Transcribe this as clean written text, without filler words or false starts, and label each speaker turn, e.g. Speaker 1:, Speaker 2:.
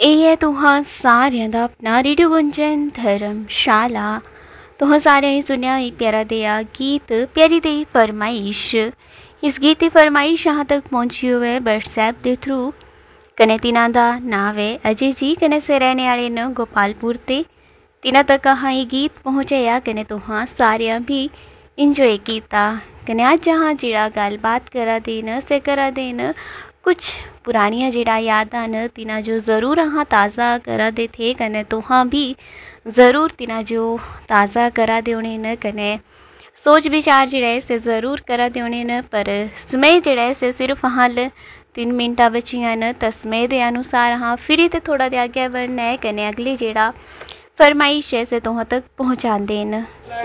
Speaker 1: ਇਹ ਹੈ ਤੁਹਾਂ ਸਾਰਿਆਂ ਦਾ ਆਪਣਾ ਰੇਡੀਓ ਗੁੰਜਨ ਧਰਮਸ਼ਾਲਾ। तुह सारे ही सुनिया ही प्यारा दिया गीत प्यारी दी फरमाइश। इस गीत की फरमाइश यहाँ तक पहुँची हुई है व्हाट्सएप के थ्रू। कने तिना दा नाम है अजय जी, कने से रहने वाले न गोपालपुर ते। तिना तक हाँ ये गीत पहुँचाया कने तुहां सारिया भी इंजॉय किया। कने अज जहाँ जिड़ा गलबात करा देन से करा देन कुछ पुरानिया जिड़ा यादां न तिना जो ज़रूर हाँ ताज़ा करा दे थे। कने तुहां भी ज़रूर तिना जो ताज़ा करा देने न कने सोच विचार जिड़ा से ज़रूर करा देने न। पर समय जिड़ा से सिर्फ हाल 3 मिनटा बचिया न। तो समय के अनुसार हाँ फिर तो थोड़ा दे आगे बढ़ना है कने अगली जिड़ा फरमाइश है से तुहां तक पहुँचा देन।